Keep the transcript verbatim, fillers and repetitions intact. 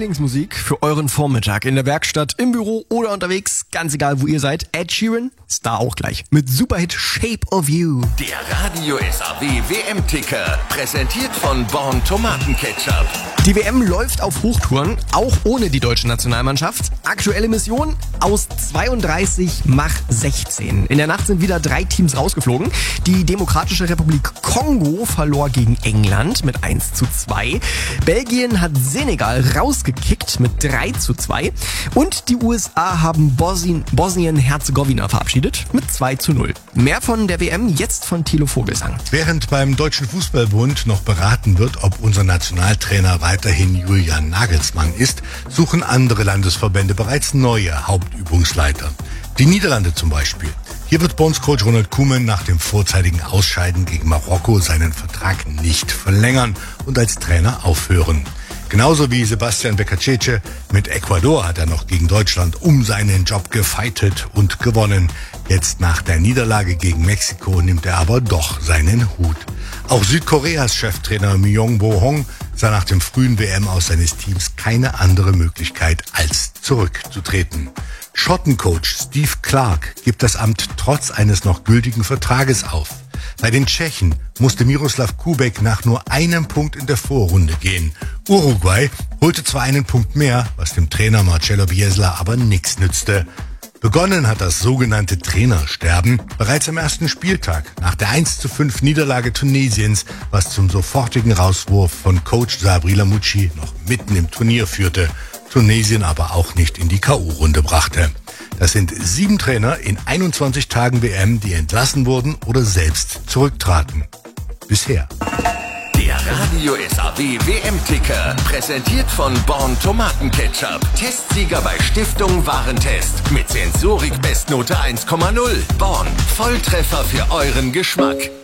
Lieblingsmusik für euren Vormittag in der Werkstatt, im Büro oder unterwegs, ganz egal wo ihr seid. Ed Sheeran ist da auch gleich mit Superhit Shape of You. Der Radio S A W W M-Ticker, präsentiert von Born Tomatenketchup. Die W M läuft auf Hochtouren, auch ohne die deutsche Nationalmannschaft. Aktuelle Mission: aus zweiunddreißig mach sechzehn. In der Nacht sind wieder drei Teams rausgeflogen. Die Demokratische Republik Kongo verlor gegen England mit eins zu zwei. Belgien hat Senegal rausgekickt mit drei zu zwei. Und die U S A haben Bosnien, Bosnien-Herzegowina verabschiedet mit zwei zu null. Mehr von der W M jetzt von Thilo Vogelsang. Während beim Deutschen Fußballbund noch beraten wird, ob unser Nationaltrainer weiterhin Julian Nagelsmann ist, suchen andere Landesverbände bereits neue Hauptübungsleiter. Die Niederlande zum Beispiel. Hier wird Bondscoach Ronald Koeman nach dem vorzeitigen Ausscheiden gegen Marokko seinen Vertrag nicht verlängern und als Trainer aufhören. Genauso wie Sebastian Becacece. Mit Ecuador hat er noch gegen Deutschland um seinen Job gefeitet und gewonnen. Jetzt nach der Niederlage gegen Mexiko nimmt er aber doch seinen Hut. Auch Südkoreas Cheftrainer Myung-Bo Hong sah nach dem frühen W M-Aus seines Teams keine andere Möglichkeit, als zurückzutreten. Schottencoach Steve Clark gibt das Amt trotz eines noch gültigen Vertrages auf. Bei den Tschechen musste Miroslav Kubek nach nur einem Punkt in der Vorrunde gehen. Uruguay holte zwar einen Punkt mehr, was dem Trainer Marcelo Bielsa aber nichts nützte. Begonnen hat das sogenannte Trainersterben bereits am ersten Spieltag nach der eins zu fünf Niederlage Tunesiens, was zum sofortigen Rauswurf von Coach Sabri Lamouchi noch mitten im Turnier führte, Tunesien aber auch nicht in die K O-Runde brachte. Das sind sieben Trainer in einundzwanzig Tagen W M, die entlassen wurden oder selbst zurücktraten. Bisher. Der Radio S A W W M-Ticker, präsentiert von Born Tomatenketchup. Testsieger bei Stiftung Warentest. Mit Sensorik Bestnote eins Komma null. Born, Volltreffer für euren Geschmack.